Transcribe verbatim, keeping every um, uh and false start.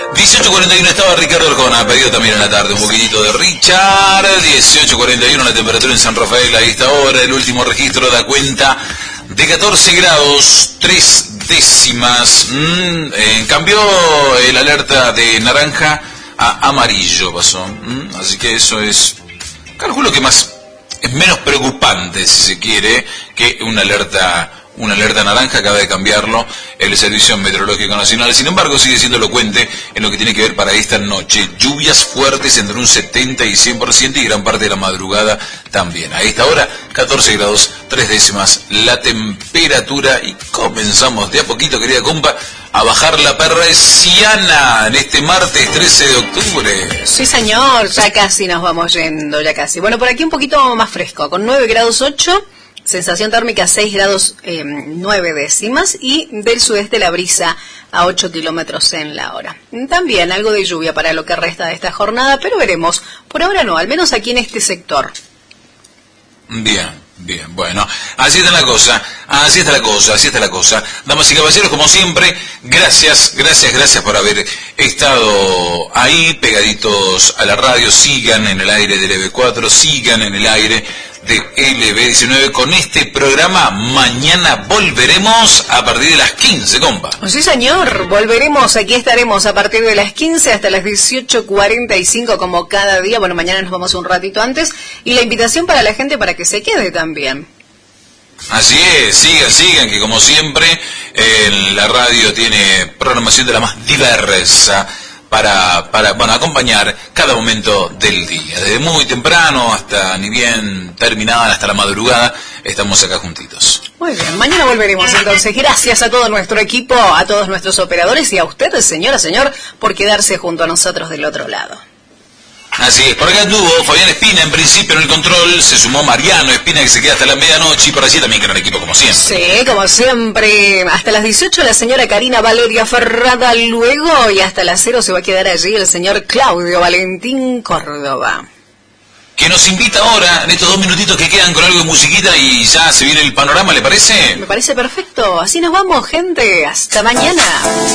dieciocho cuarenta y uno estaba Ricardo Arjona, ha pedido también en la tarde un poquitito de Richard. Dieciocho cuarenta y uno la temperatura en San Rafael a esta hora. El último registro da cuenta de catorce grados, tres décimas. Mm, eh, cambió el alerta de naranja a amarillo, pasó. Mm, así que eso es, calculo que más, es menos preocupante, si se quiere, que una alerta una alerta naranja. Acaba de cambiarlo el Servicio Meteorológico Nacional. Sin embargo, sigue siendo elocuente en lo que tiene que ver para esta noche. Lluvias fuertes entre un setenta y cien por ciento y gran parte de la madrugada también. A esta hora, catorce grados, tres décimas la temperatura. Y comenzamos de a poquito, querida compa, a bajar la persiana en este martes trece de octubre. Sí, señor, ya casi nos vamos yendo, ya casi. Bueno, por aquí un poquito más fresco, con nueve grados ocho. Sensación térmica seis grados eh, nueve décimas y del sudeste la brisa a ocho kilómetros en la hora. También algo de lluvia para lo que resta de esta jornada, pero veremos. Por ahora no, al menos aquí en este sector. Bien, bien, bueno, así está la cosa, así está la cosa, así está la cosa. Damas y caballeros, como siempre, gracias, gracias, gracias por haber estado ahí, pegaditos a la radio. Sigan en el aire del E B cuatro, sigan en el aire de L B diecinueve con este programa. Mañana volveremos a partir de las quince, compa. Sí, señor, volveremos, aquí estaremos a partir de las quince hasta las dieciocho cuarenta y cinco como cada día. Bueno, mañana nos vamos un ratito antes y la invitación para la gente para que se quede también. Así es, sigan, sigan, que como siempre eh, la radio tiene programación de la más diversa para, para bueno, acompañar cada momento del día. Desde muy temprano hasta ni bien terminada, hasta la madrugada, estamos acá juntitos. Muy bien, mañana volveremos entonces. Gracias a todo nuestro equipo, a todos nuestros operadores y a usted, señora, señor, por quedarse junto a nosotros del otro lado. Así es, por acá anduvo Fabián Espina en principio en el control, se sumó Mariano Espina que se queda hasta la medianoche y por allí también gran equipo como siempre. Sí, como siempre, hasta las dieciocho la señora Karina Valeria Ferrada luego y hasta las cero se va a quedar allí el señor Claudio Valentín Córdoba. Que nos invita ahora, en estos dos minutitos que quedan, con algo de musiquita y ya se viene el panorama, ¿le parece? Me parece perfecto, así nos vamos, gente, hasta mañana.